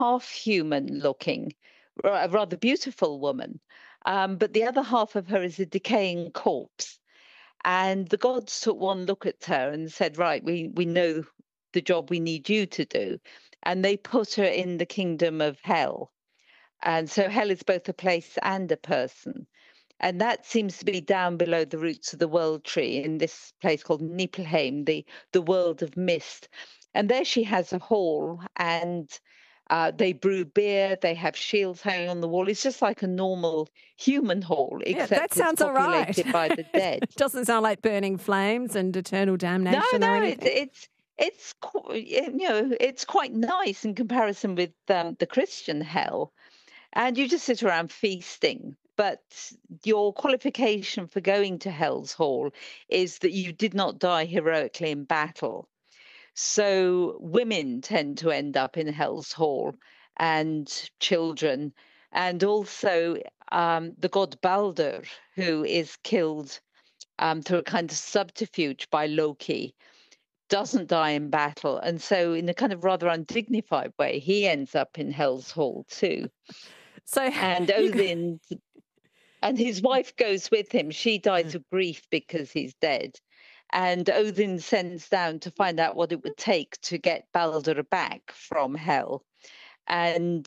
half human looking, a rather beautiful woman. But the other half of her is a decaying corpse. And the gods took one look at her and said, right, we know the job we need you to do. And they put her in the kingdom of hell. And so hell is both a place and a person. And that seems to be down below the roots of the world tree in this place called Niflheim, the world of mist. And there she has a hall, and they brew beer, they have shields hanging on the wall. It's just like a normal human hall, Yeah, that except it's sounds all right. populated by the dead. It doesn't sound like burning flames and eternal damnation or anything. It's quite nice in comparison with the Christian hell, and you just sit around feasting. But your qualification for going to Hell's Hall is that you did not die heroically in battle. So women tend to end up in Hell's Hall, and children, and also the god Balder, who is killed through a kind of subterfuge by Loki, doesn't die in battle. And so, in a kind of rather undignified way, he ends up in Hell's Hall too. So And Odin and his wife goes with him. She dies of grief because he's dead. And Odin sends down to find out what it would take to get Balder back from hell. And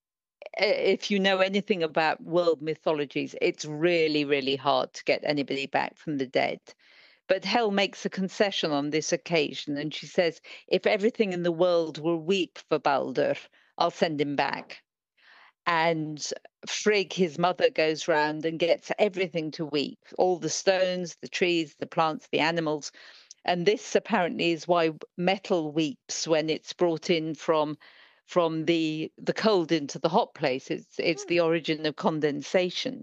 if you know anything about world mythologies, it's really, really hard to get anybody back from the dead. But Hel makes a concession on this occasion, and she says, if everything in the world will weep for Balder, I'll send him back. And Frigg, his mother, goes round and gets everything to weep, all the stones, the trees, the plants, the animals. And this apparently is why metal weeps when it's brought in from the cold into the hot place. It's the origin of condensation.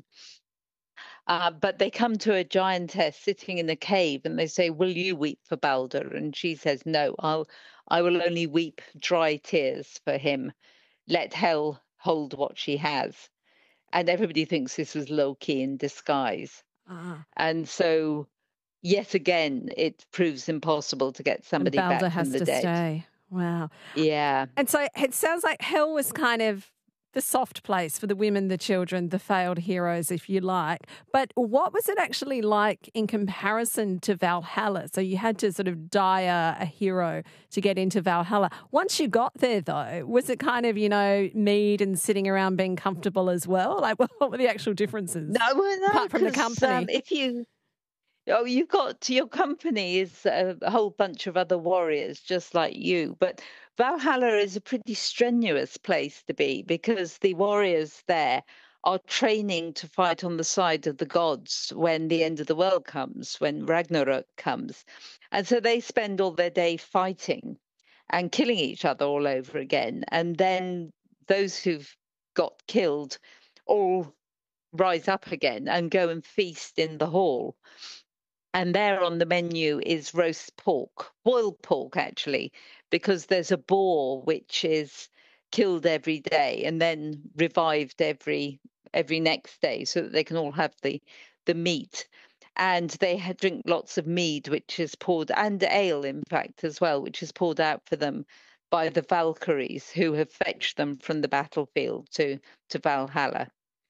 But they come to a giantess sitting in a cave, and they say, "Will you weep for Balder?" And she says, "No, I will only weep dry tears for him. Let Hel hold what she has." And everybody thinks this was Loki in disguise. And so, yet again, it proves impossible to get somebody and Balder back from has the to dead. Stay. Wow. Yeah. And so it sounds like Hell was kind of the soft place for the women, the children, the failed heroes, if you like. But what was it actually like in comparison to Valhalla? So you had to sort of die a hero to get into Valhalla. Once you got there, though, was it kind of, mead and sitting around being comfortable as well? Like, what were the actual differences? No, apart from the company. You've got your company is a whole bunch of other warriors just like you, but Valhalla is a pretty strenuous place to be because the warriors there are training to fight on the side of the gods when the end of the world comes, when Ragnarok comes. And so they spend all their day fighting and killing each other all over again. And then those who've got killed all rise up again and go and feast in the hall. And there on the menu is roast pork, boiled pork, actually, because there's a boar which is killed every day and then revived every next day so that they can all have the meat. And they drink lots of mead, which is poured, and ale, in fact, as well, which is poured out for them by the Valkyries who have fetched them from the battlefield to Valhalla.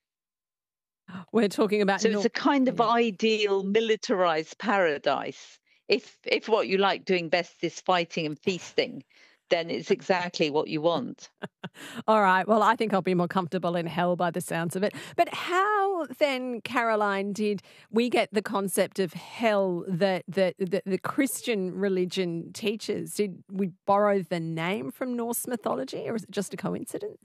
We're talking about... So it's a kind of ideal militarized paradise. If what you like doing best is fighting and feasting, then it's exactly what you want. All right. Well, I think I'll be more comfortable in hell by the sounds of it. But how then, Caroline, did we get the concept of hell that the Christian religion teaches? Did we borrow the name from Norse mythology, or is it just a coincidence?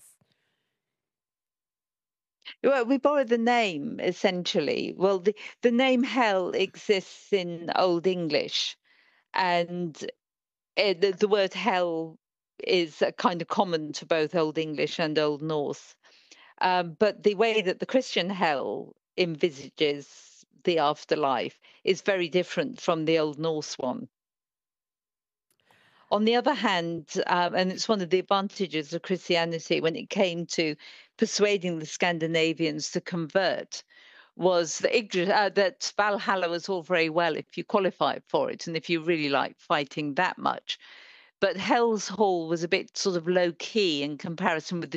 Well, we borrow the name, essentially. Well, the name hell exists in Old English, and the word hell is kind of common to both Old English and Old Norse. But the way that the Christian hell envisages the afterlife is very different from the Old Norse one. On the other hand, and it's one of the advantages of Christianity when it came to persuading the Scandinavians to convert, was that Valhalla was all very well if you qualified for it and if you really like fighting that much. but Hell's Hall was a bit sort of low key in comparison with the